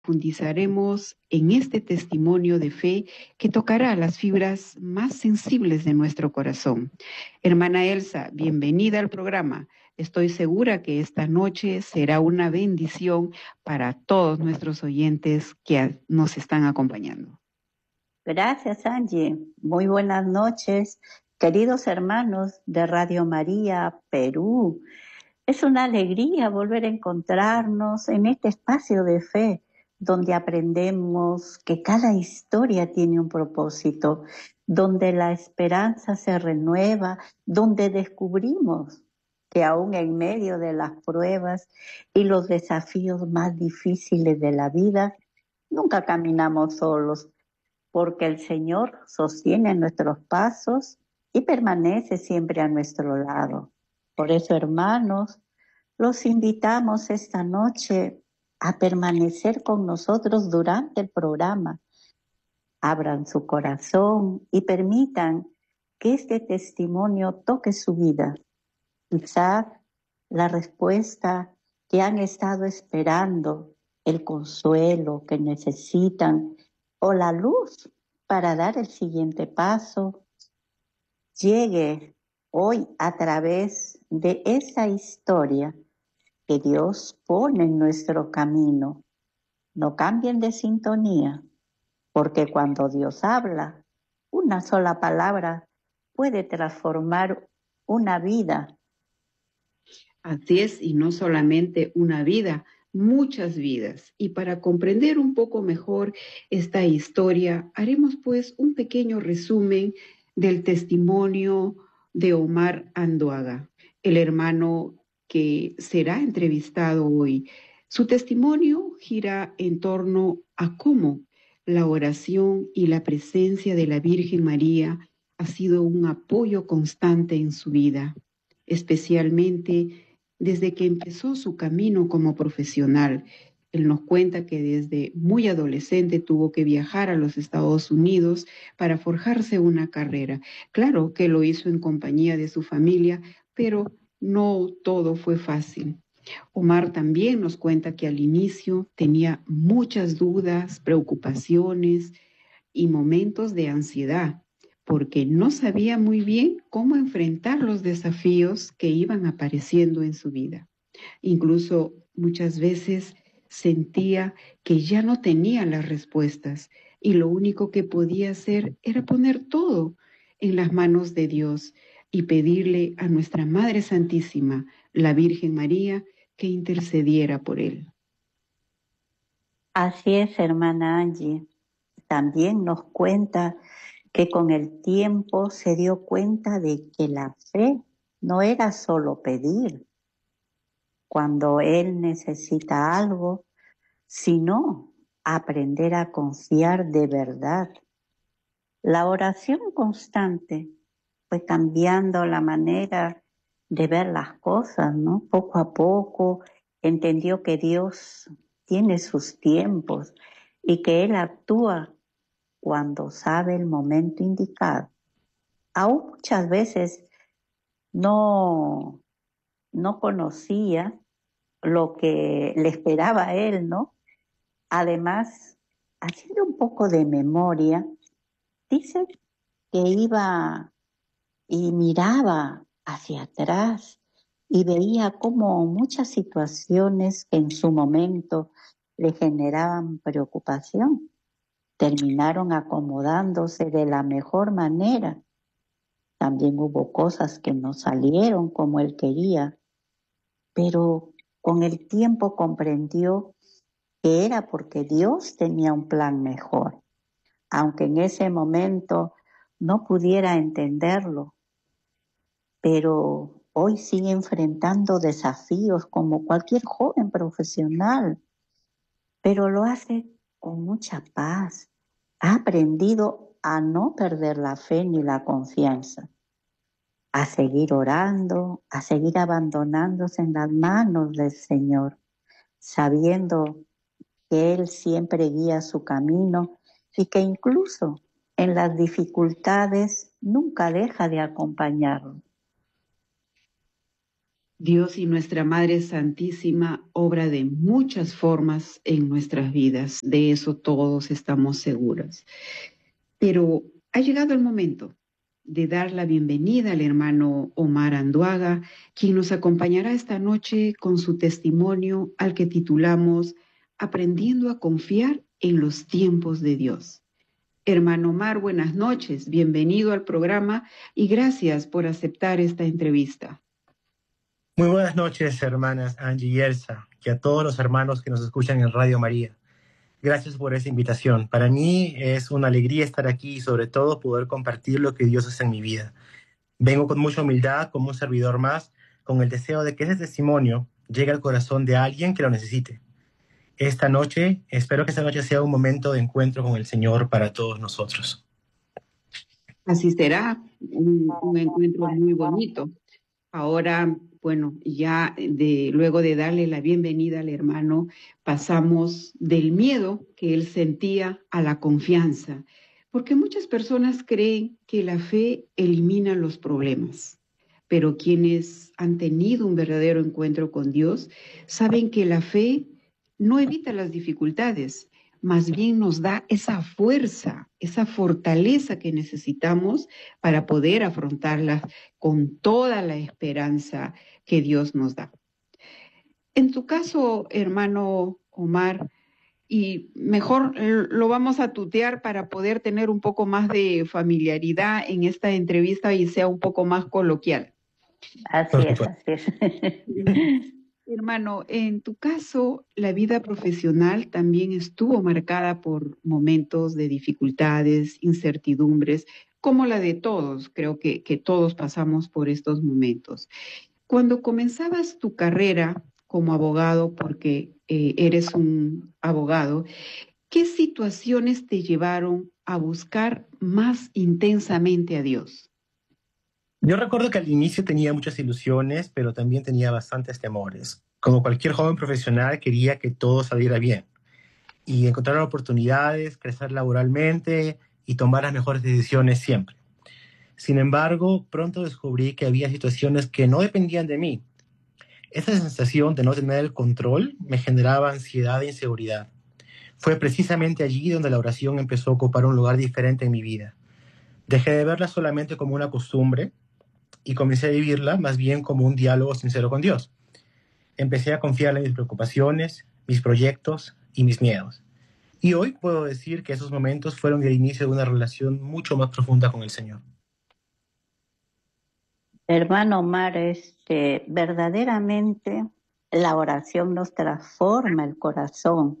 profundizaremos en este testimonio de fe que tocará las fibras más sensibles de nuestro corazón. Hermana Elsa, bienvenida al programa. Estoy segura que esta noche será una bendición para todos nuestros oyentes que nos están acompañando. Gracias, Angie. Muy buenas noches, queridos hermanos de Radio María, Perú. Es una alegría volver a encontrarnos en este espacio de fe, donde aprendemos que cada historia tiene un propósito, donde la esperanza se renueva, donde descubrimos que aún en medio de las pruebas y los desafíos más difíciles de la vida, nunca caminamos solos, porque el Señor sostiene nuestros pasos y permanece siempre a nuestro lado. Por eso, hermanos, los invitamos esta noche a permanecer con nosotros durante el programa. Abran su corazón y permitan que este testimonio toque su vida. Quizás la respuesta que han estado esperando, el consuelo que necesitan o la luz para dar el siguiente paso, llegue hoy a través de esa historia que Dios pone en nuestro camino. No cambien de sintonía, porque cuando Dios habla, una sola palabra puede transformar una vida. Así es, y no solamente una vida, muchas vidas. Y para comprender un poco mejor esta historia, haremos pues un pequeño resumen del testimonio de Omar Andoaga, el hermano que será entrevistado hoy. Su testimonio gira en torno a cómo la oración y la presencia de la Virgen María ha sido un apoyo constante en su vida, especialmente desde que empezó su camino como profesional. Él nos cuenta que desde muy adolescente tuvo que viajar a los Estados Unidos para forjarse una carrera. Claro que lo hizo en compañía de su familia, pero no todo fue fácil. Omar también nos cuenta que al inicio tenía muchas dudas, preocupaciones y momentos de ansiedad, porque no sabía muy bien cómo enfrentar los desafíos que iban apareciendo en su vida. Incluso muchas veces sentía que ya no tenía las respuestas y lo único que podía hacer era poner todo en las manos de Dios y pedirle a nuestra Madre Santísima, la Virgen María, que intercediera por él. Así es, hermana Angie. También nos cuenta que con el tiempo se dio cuenta de que la fe no era solo pedir cuando él necesita algo, sino aprender a confiar de verdad. La oración constante fue cambiando la manera de ver las cosas, ¿no? Poco a poco entendió que Dios tiene sus tiempos y que Él actúa cuando sabe el momento indicado. Aún muchas veces no conocía lo que le esperaba a él, ¿no? Además, haciendo un poco de memoria, dice que iba y miraba hacia atrás y veía como muchas situaciones que en su momento le generaban preocupación terminaron acomodándose de la mejor manera. También hubo cosas que no salieron como él quería, pero con el tiempo comprendió que era porque Dios tenía un plan mejor, aunque en ese momento no pudiera entenderlo, pero hoy sigue enfrentando desafíos como cualquier joven profesional, pero lo hace con mucha paz. Ha aprendido a no perder la fe ni la confianza, a seguir orando, a seguir abandonándose en las manos del Señor, sabiendo que Él siempre guía su camino y que incluso en las dificultades nunca deja de acompañarlo. Dios y nuestra Madre Santísima obra de muchas formas en nuestras vidas, de eso todos estamos seguros. Pero ha llegado el momento de dar la bienvenida al hermano Omar Anduaga, quien nos acompañará esta noche con su testimonio al que titulamos Aprendiendo a confiar en los tiempos de Dios. Hermano Omar, buenas noches, bienvenido al programa y gracias por aceptar esta entrevista. Muy buenas noches, hermanas Angie y Elsa, y a todos los hermanos que nos escuchan en Radio María. Gracias por esa invitación. Para mí es una alegría estar aquí y sobre todo poder compartir lo que Dios hace en mi vida. Vengo con mucha humildad, como un servidor más, con el deseo de que ese testimonio llegue al corazón de alguien que lo necesite. Espero que esta noche sea un momento de encuentro con el Señor para todos nosotros. Así será, un encuentro muy bonito. Ahora, bueno, luego de darle la bienvenida al hermano, pasamos del miedo que él sentía a la confianza, porque muchas personas creen que la fe elimina los problemas, pero quienes han tenido un verdadero encuentro con Dios saben que la fe no evita las dificultades, más bien nos da esa fuerza, esa fortaleza que necesitamos para poder afrontarlas con toda la esperanza que Dios nos da. En tu caso, hermano Omar, y mejor lo vamos a tutear para poder tener un poco más de familiaridad en esta entrevista y sea un poco más coloquial. Así es. Hermano, en tu caso, la vida profesional también estuvo marcada por momentos de dificultades, incertidumbres, como la de todos. Creo que todos pasamos por estos momentos. Cuando comenzabas tu carrera como abogado, porque eres un abogado, ¿qué situaciones te llevaron a buscar más intensamente a Dios? Yo recuerdo que al inicio tenía muchas ilusiones, pero también tenía bastantes temores. Como cualquier joven profesional, quería que todo saliera bien y encontrar oportunidades, crecer laboralmente y tomar las mejores decisiones siempre. Sin embargo, pronto descubrí que había situaciones que no dependían de mí. Esa sensación de no tener el control me generaba ansiedad e inseguridad. Fue precisamente allí donde la oración empezó a ocupar un lugar diferente en mi vida. Dejé de verla solamente como una costumbre y comencé a vivirla más bien como un diálogo sincero con Dios. Empecé a confiar en mis preocupaciones, mis proyectos y mis miedos. Y hoy puedo decir que esos momentos fueron el inicio de una relación mucho más profunda con el Señor. Hermano Omar, verdaderamente la oración nos transforma el corazón.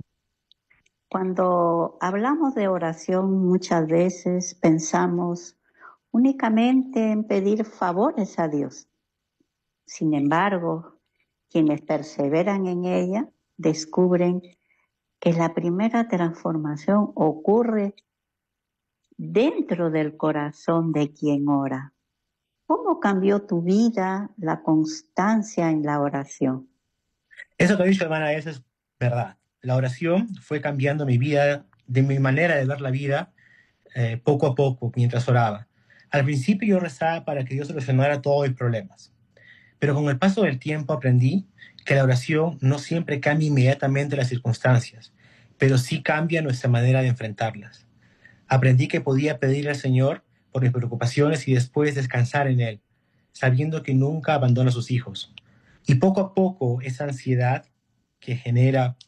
Cuando hablamos de oración muchas veces pensamos únicamente en pedir favores a Dios. Sin embargo, quienes perseveran en ella descubren que la primera transformación ocurre dentro del corazón de quien ora. ¿Cómo cambió tu vida la constancia en la oración? Eso que ha dicho hermana Elsa es verdad. La oración fue cambiando mi vida, de mi manera de ver la vida, poco a poco mientras oraba. Al principio yo rezaba para que Dios solucionara todos mis problemas. Pero con el paso del tiempo aprendí que la oración no siempre cambia inmediatamente las circunstancias, pero sí cambia nuestra manera de enfrentarlas. Aprendí que podía pedirle al Señor por mis preocupaciones y después descansar en Él, sabiendo que nunca abandona a sus hijos. Y poco a poco esa ansiedad que genera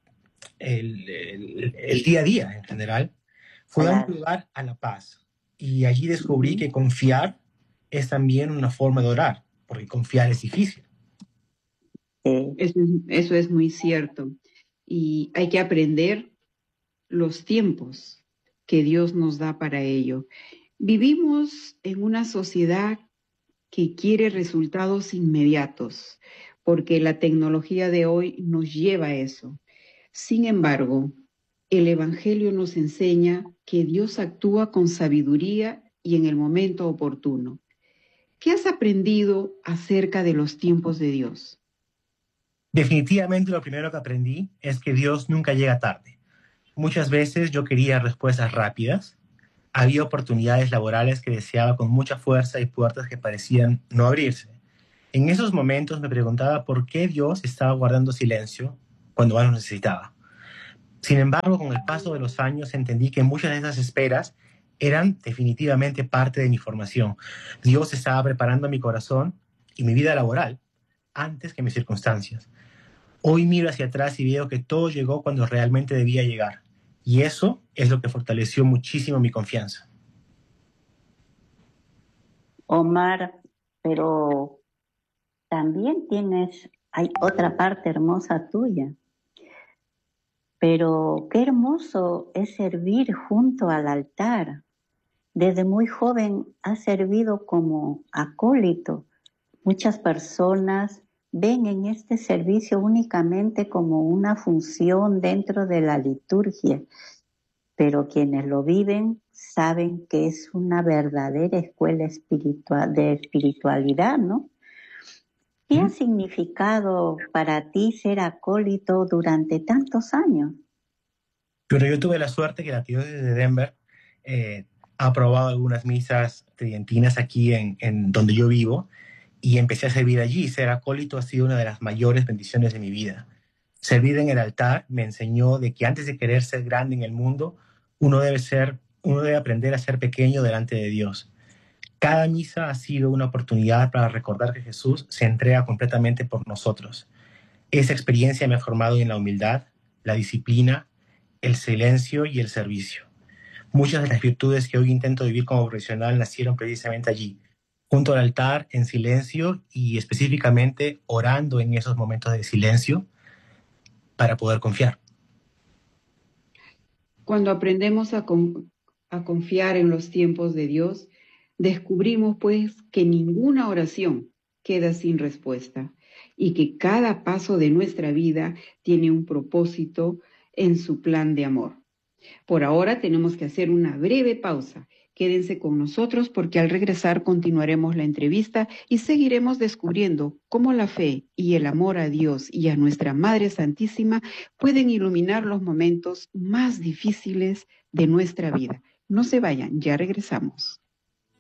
el día a día en general fue dando lugar a la paz. Y allí descubrí que confiar es también una forma de orar, porque confiar es difícil. Eso es muy cierto. Y hay que aprender los tiempos que Dios nos da para ello. Vivimos en una sociedad que quiere resultados inmediatos, porque la tecnología de hoy nos lleva a eso. Sin embargo, el Evangelio nos enseña que Dios actúa con sabiduría y en el momento oportuno. ¿Qué has aprendido acerca de los tiempos de Dios? Definitivamente lo primero que aprendí es que Dios nunca llega tarde. Muchas veces yo quería respuestas rápidas. Había oportunidades laborales que deseaba con mucha fuerza y puertas que parecían no abrirse. En esos momentos me preguntaba por qué Dios estaba guardando silencio cuando más lo necesitaba. Sin embargo, con el paso de los años entendí que muchas de esas esperas eran definitivamente parte de mi formación. Dios estaba preparando mi corazón y mi vida laboral antes que mis circunstancias. Hoy miro hacia atrás y veo que todo llegó cuando realmente debía llegar. Y eso es lo que fortaleció muchísimo mi confianza. Omar, pero también hay otra parte hermosa tuya. Pero qué hermoso es servir junto al altar. Desde muy joven has servido como acólito. Muchas personas ven en este servicio únicamente como una función dentro de la liturgia, pero quienes lo viven saben que es una verdadera escuela de espiritualidad, ¿no? ¿Qué ha significado para ti ser acólito durante tantos años? Pero yo tuve la suerte que la diócesis de Denver ha aprobado algunas misas tridentinas aquí en donde yo vivo y empecé a servir allí. Ser acólito ha sido una de las mayores bendiciones de mi vida. Servir en el altar me enseñó de que antes de querer ser grande en el mundo, uno debe aprender a ser pequeño delante de Dios. Cada misa ha sido una oportunidad para recordar que Jesús se entrega completamente por nosotros. Esa experiencia me ha formado en la humildad, la disciplina, el silencio y el servicio. Muchas de las virtudes que hoy intento vivir como profesional nacieron precisamente allí, junto al altar, en silencio y específicamente orando en esos momentos de silencio para poder confiar. Cuando aprendemos a confiar en los tiempos de Dios, descubrimos pues que ninguna oración queda sin respuesta y que cada paso de nuestra vida tiene un propósito en su plan de amor. Por ahora tenemos que hacer una breve pausa. Quédense con nosotros porque al regresar continuaremos la entrevista y seguiremos descubriendo cómo la fe y el amor a Dios y a nuestra Madre Santísima pueden iluminar los momentos más difíciles de nuestra vida. No se vayan, ya regresamos.